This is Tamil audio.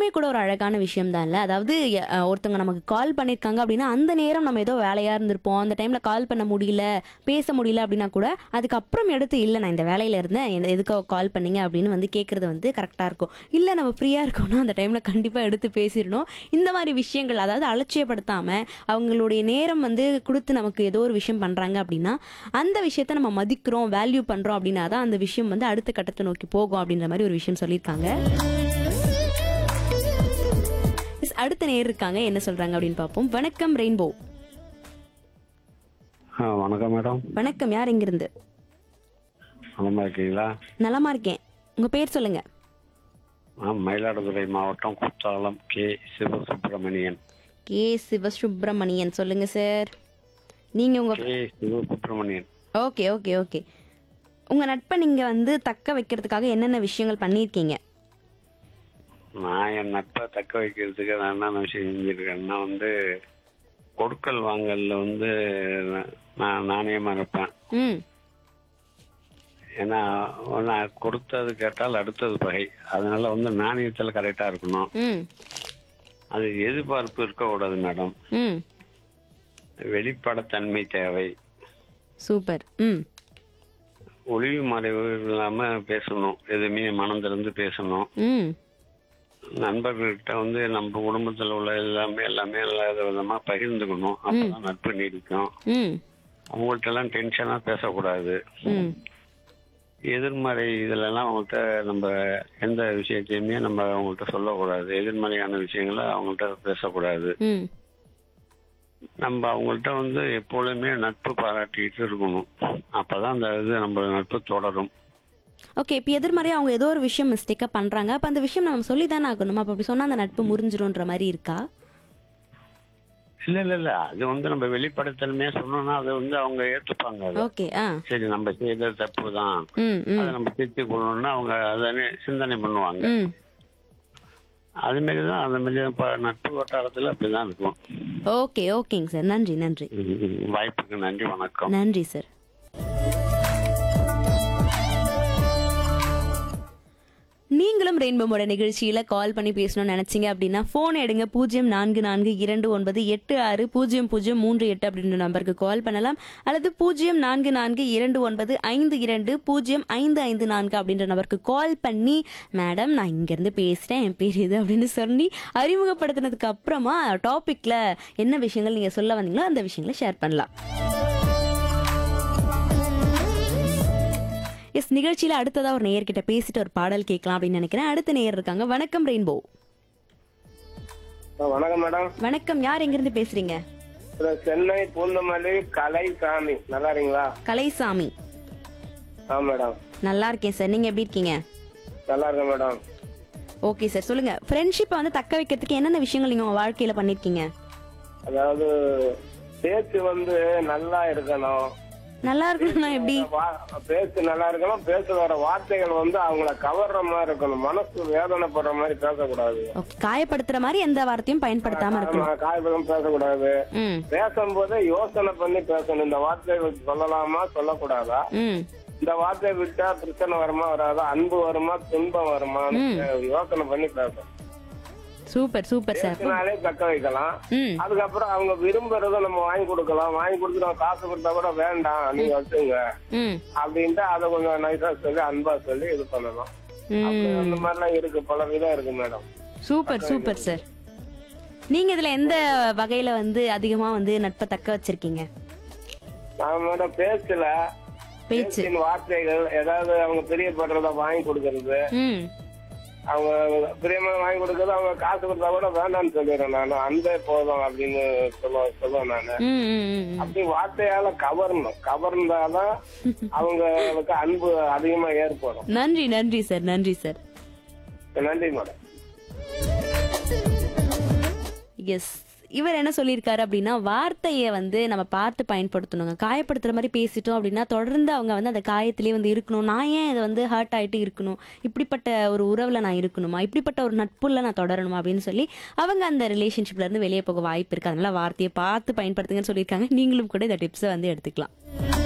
கூட ஒரு அழகான விஷயம் தான்ல. அதாவது ஒருத்தவங்க நமக்கு கால் பண்ணியிருக்காங்க அப்படின்னா, அந்த நேரம் நம்ம ஏதோ வேலையா இருந்திருப்போம். அந்த டைம்ல கால் பண்ண முடியல, பேச முடியல அப்படின்னா கூட, அதுக்கப்புறம் எடுத்து இல்ல நான் இந்த வேலையில இருந்தேன். எதுக்காக கால் பண்ணீங்க அப்படின்னு வந்து கேட்கறது வந்து கரெக்ட்டா இருக்கும். இல்ல நம்ம ஃப்ரீயா இருக்கோம்னா, அந்த டைம்ல கண்டிப்பா எடுத்து பேசிறணும். இந்த மாரி விஷயங்கள் அதாவது அலட்சியப்படுத்தாம, அவங்களுடைய நேரம் வந்து குடுத்து நமக்கு ஏதோ ஒரு விஷயம் பண்றாங்க அப்படின்னா, அந்த விஷயத்த நம்ம மதிக்கிறோம், வேல்யூ பண்றோம் அப்படின்னா தான் அந்த விஷயம் வந்து அடுத்த கட்டத்த நோக்கி போகும் அப்படின்ற மாரி ஒரு விஷயம் சொல்லியிருக்காங்க. அடுத்த நேயர் இருக்காங்க. என்ன சொல்றாங்க அப்படின்னு பார்ப்போம். வணக்கம் ரெயின்போ. வணக்கம் மேடம். வணக்கம். யார் எங்கிருந்து? நலமா இருக்கீங்களா? நலமா இருக்கேன். உங்க பேர் சொல்லுங்க. மயிலாடுதுறை மாவட்டம் குத்தாலம் கே சிவசுப்பிரமணியன். கே சிவசுப்பிரமணியன் சொல்லுங்க சார். நீங்க உங்க K Sivasubramanian. Okay okay okay. உங்க நட்பை நீங்க வந்து தக்க வைக்கிறதுக்காக என்னென்ன விஷயங்கள் பண்ணியிருக்கீங்க? நான் என் நட்பை தக்க வைக்கிறதுக்கு நான் என்னென்ன விஷயம் செஞ்சிருக்கேன்னா கொடுக்கல் வாங்கல்ல நான் நாணயமா இருப்பேன். ம் ஏன்னா நான் கொடுத்தது கேட்டால் அடுத்தது பகை. அதனால நாணயத்தில் கரெக்டா இருக்கணும். ம் அது எதிர்பார்ப்பு இருக்கக்கூடாது மேடம். ம் வெளிப்படைத்தன்மை தேவை. சூப்பர். ம் ஒளிவு மறைவு இல்லாம பேசணும். எதுவுமே மனம் திறந்து பேசணும். ம் நண்பர்கள்கிட்ட நம்ம குடும்பத்துல உள்ள எல்லாமே நல்ல விதமா பகிர்ந்துக்கணும். அப்பதான் நட்பு நீடிக்கும். ம் அவங்கள்ட்ட எல்லாம் டென்ஷனா பேசக்கூடாது. ம் எதிர்மறை இதுலலாம் அவங்கள்ட்ட நம்ம எந்த விஷயத்தையுமே நம்ம அவங்கள்ட்ட சொல்லக்கூடாது. எதிர்மறையான விஷயங்களை அவங்கள்ட்ட பேசக்கூடாது. ம் நம்ம அவங்கள்ட்ட எப்பொழுதுமே நட்பு பாராட்டிட்டு இருக்கணும். அப்பதான் அந்த நம்ம நட்பு தொடரும். ஓகே. இப்போ எதிர்மறையா அவங்க ஏதோ ஒரு விஷயம் மிஸ்டேக்கா பண்றாங்க. அப்ப அந்த விஷயம் நம்ம சொல்லி தானே ஆகணும். அப்ப அப்படி சொன்னா அந்த நட்பு முறிஞ்சிரும்ன்ற மாதிரி இருக்கா? இல்ல அது நம்ம வெளிப்படைத்தன்மையா சொன்னோம்னா அது அவங்க ஏத்துப்பாங்க. அது ஓகே. ஆ சரி நம்ம செய்யறது தப்பு தான், ம் ம் அதை நம்ம திருத்திக் கொள்ளணும்னா அவங்க அதனே சிந்தனை பண்ணுவாங்க. ம் அது மாதிரிதான் அந்த மாதிரி நட்பு வட்டாரத்துல அப்படிதான் இருக்கும். ஓகே ஓகேங்க சார். நன்றி நன்றி வாய்ப்புக்கு நன்றி. வணக்கம். நன்றி சார். நீங்களும் ரெயின்போமோட நிகழ்ச்சியில கால் பண்ணி பேசணும்னு நினைச்சீங்க அப்படின்னா போன் எடுங்க. 044229600038 அப்படின்ற நம்பருக்கு கால் பண்ணலாம். அல்லது 044229520554 அப்படின்ற நம்பருக்கு கால் பண்ணி மேடம் நான் இங்க இருந்து பேசுறேன், என் பேர் இது அப்படின்னு சொல்லி அறிமுகப்படுத்தினதுக்கு அப்புறமா டாபிக்ல என்ன விஷயங்கள் நீங்க சொல்ல வந்தீங்களோ அந்த விஷயங்களை ஷேர் பண்ணலாம். எஸ், நிகழ்ச்சியில அடுத்ததா ஒரு நேயர்கிட்ட பேசிட்டு ஒரு பாடல் கேட்கலாம் அப்படின்னு நினைக்கிறேன். அடுத்த நேயர் இருக்காங்க. வணக்கம் ரெயின்போ. வணக்கம் மேடம். வணக்கம். யார் எங்கிருந்து பேசுறீங்க? சென்னை பூந்தமல்லி கலைசாமி. நல்லா இருக்கீங்களா? கலைசாமி. மேடம் நல்லா இருக்கேன் சார். நீங்க எப்படி இருக்கீங்க? நல்லா இருக்கேன் மேடம். ஓகே சார், சொல்லுங்க. ஃப்ரெண்ட்ஷிப்பை வந்து தக்க வைக்கிறதுக்கு என்னென்ன விஷயங்கள் நீங்க உங்க வாழ்க்கையில பண்ணிருக்கீங்க? அதாவது பேச்சு நல்லா இருக்கணும். நல்லா இருக்கணும்னா எப்படி? பேச்சு நல்லா இருக்கணும். பேசுற வார்த்தைகள் அவங்கள கவர்ற மாதிரி இருக்கணும். மனசு வேதனைப்படுற மாதிரி பேசக்கூடாது. ஓகே. காயப்படுத்துற மாதிரி எந்த வார்த்தையும் பயன்படுத்தாம இருக்கணும். காயப்படம் பேசக்கூடாது. ம் பேசும்போது யோசனை பண்ணி பேசணும். இந்த வார்த்தையை சொல்லலாமா சொல்லக்கூடாதா, ம் இந்த வார்த்தையை விட்டா பிரச்சனை வருமா வராதா, அன்பு வருமா துன்பம் வருமா, யோசனை பண்ணி பேசணும். Super super sir. பேசினாலே தக்க வைக்கலாம். ம் அதுக்கப்புறம் அவங்க விரும்புறத நம்ம வாங்கி கொடுக்கலாம். வாங்கி கொடுத்து நம்ம காசு கொடுத்தா கூட வேண்டாம் நீங்க வச்சுங்க ம் அப்படின்ட்டு அதை கொஞ்சம் நைஸா சொல்லி அன்பா சொல்லி இது பண்ணணும். அந்த மாதிரிலாம் இருக்கு, பல விதம் இருக்கு மேடம். Super super sir. நீங்க இதுல எந்த வகையில அதிகமா நட்பை தக்க வச்சிருக்கீங்க? நான் மேடம் பேச்சுல பேச்சு, பேச்சின் வார்த்தைகள், ஏதாவது அவங்க பிரியப்படுறத வாங்கி கொடுக்கறது, ம் அவங்க பிரியமா வாங்கி கொடுக்கறது, அவங்க காசு கொடுத்தா கூட வேண்டாம்னு சொல்லிடுறேன். நான் அன்பே போதும் அப்படின்னு சொல்லுவேன் நானு. ம் ம் அப்படி வார்த்தையால கவர்ந்தாதான் அவங்களுக்கு அன்பு அதிகமா ஏற்படும். நன்றி நன்றி சார். நன்றி சார். நன்றி மேடம். எஸ், இவர் என்ன சொல்லியிருக்காரு அப்படின்னா, வார்த்தையை நம்ம பார்த்து பயன்படுத்தணுங்க. காயப்படுத்துற மாதிரி பேசிட்டோம் அப்படின்னா தொடர்ந்து அவங்க அந்த காயத்திலே இருக்கணும். நான் ஏன் இதை ஹர்ட் ஆயிட்டு இருக்கணும், இப்படிப்பட்ட ஒரு உறவுல நான் இருக்கணுமா, இப்படிப்பட்ட ஒரு நட்புல நான் தொடரணுமா அப்படின்னு சொல்லி அவங்க அந்த ரிலேஷன்ஷிப்ல இருந்து வெளியே போக வாய்ப்பு இருக்கு. அதனால வார்த்தையை பார்த்து பயன்படுத்துங்கன்னு சொல்லியிருக்காங்க. நீங்களும் கூட இந்த டிப்ஸை எடுத்துக்கலாம்.